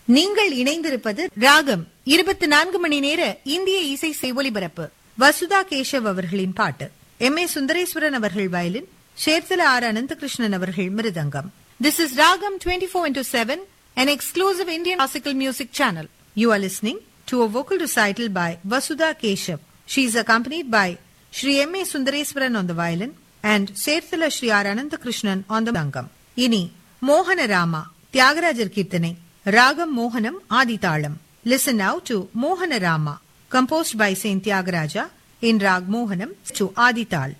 நீங்கள் இணைந்திருப்பது ராகம் 24 மணி நேர இந்திய இசை ஒலிபரப்பு. வசுதா கேஷவ் அவர்களின் பாட்டு, M.A. சுந்தரேஸ்வரன் அவர்கள் வயலின், ஷேர்தல ஆர் அனந்தகிருஷ்ணன் அவர்கள் மிருதங்கம். This is Ragam 24/7, an exclusive Indian classical music channel. You are listening to a vocal recital by Vasudha Keshav. She is accompanied by Shri M.A. Sundareswaran on the violin and Sherthala Shri R. Ananthakrishnan on the mridangam. Ini Mohana Rama, Tyagarajar Kirthanai, Ragam Mohanam Adithalam. Listen now to Mohana Rama, composed by Saint Tyagaraja in Rag Mohanam to Adithal.